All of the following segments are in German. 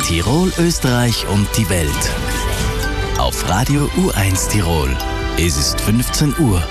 Tirol, Österreich und die Welt. Auf Radio U1 Tirol. Es ist 15 Uhr.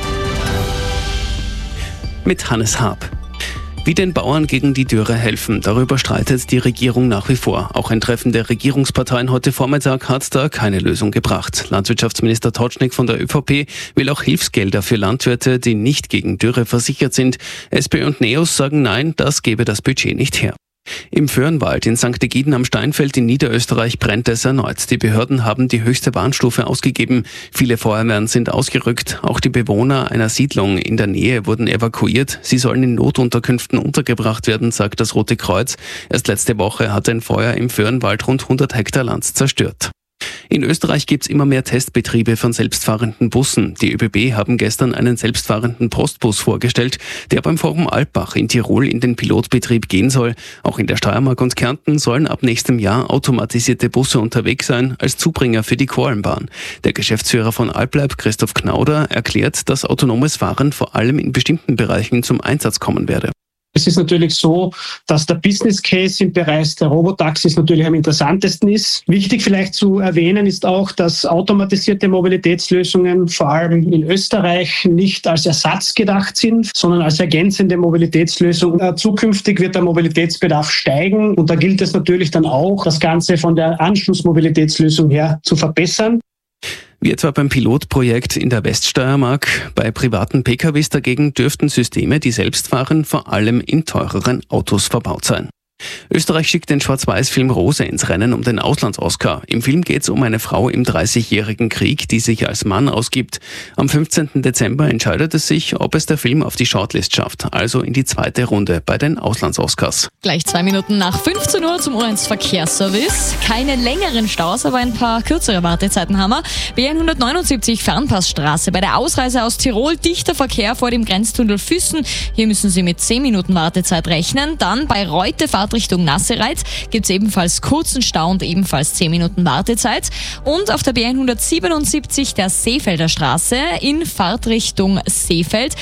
Mit Hannes Haab. Wie den Bauern gegen die Dürre helfen, darüber streitet die Regierung nach wie vor. Auch ein Treffen der Regierungsparteien heute Vormittag hat da keine Lösung gebracht. Landwirtschaftsminister Totschnig von der ÖVP will auch Hilfsgelder für Landwirte, die nicht gegen Dürre versichert sind. SP und NEOS sagen nein, das gebe das Budget nicht her. Im Föhrenwald in St. Egiden am Steinfeld in Niederösterreich brennt es erneut. Die Behörden haben die höchste Warnstufe ausgegeben. Viele Feuerwehren sind ausgerückt. Auch die Bewohner einer Siedlung in der Nähe wurden evakuiert. Sie sollen in Notunterkünften untergebracht werden, sagt das Rote Kreuz. Erst letzte Woche hat ein Feuer im Föhrenwald rund 100 Hektar Land zerstört. In Österreich gibt's immer mehr Testbetriebe von selbstfahrenden Bussen. Die ÖBB haben gestern einen selbstfahrenden Postbus vorgestellt, der beim Forum Alpbach in Tirol in den Pilotbetrieb gehen soll. Auch in der Steiermark und Kärnten sollen ab nächstem Jahr automatisierte Busse unterwegs sein, als Zubringer für die Quolenbahn. Der Geschäftsführer von Alpleib, Christoph Knauder, erklärt, dass autonomes Fahren vor allem in bestimmten Bereichen zum Einsatz kommen werde. Es ist natürlich so, dass der Business Case im Bereich der Robotaxis natürlich am interessantesten ist. Wichtig vielleicht zu erwähnen ist auch, dass automatisierte Mobilitätslösungen vor allem in Österreich nicht als Ersatz gedacht sind, sondern als ergänzende Mobilitätslösung. Zukünftig wird der Mobilitätsbedarf steigen und da gilt es natürlich dann auch, das Ganze von der Anschlussmobilitätslösung her zu verbessern. Wie etwa beim Pilotprojekt in der Weststeiermark. Bei privaten PKWs dagegen dürften Systeme, die selbst fahren, vor allem in teureren Autos verbaut sein. Österreich schickt den Schwarz-Weiß-Film Rose ins Rennen um den Auslands-Oscar. Im Film geht es um eine Frau im 30-jährigen Krieg, die sich als Mann ausgibt. Am 15. Dezember entscheidet es sich, ob es der Film auf die Shortlist schafft, also in die zweite Runde bei den Auslands-Oscars. Gleich 2 Minuten nach 15 Uhr zum U1 Verkehrsservice. Keine längeren Staus, aber ein paar kürzere Wartezeiten haben wir. B179 Fernpassstraße bei der Ausreise aus Tirol, dichter Verkehr vor dem Grenztunnel Füssen. Hier müssen Sie mit 10 Minuten Wartezeit rechnen. Dann bei Reute Richtung Nassereit gibt es ebenfalls kurzen Stau und ebenfalls 10 Minuten Wartezeit. Und auf der B177 der Seefelder Straße in Fahrtrichtung Seefeld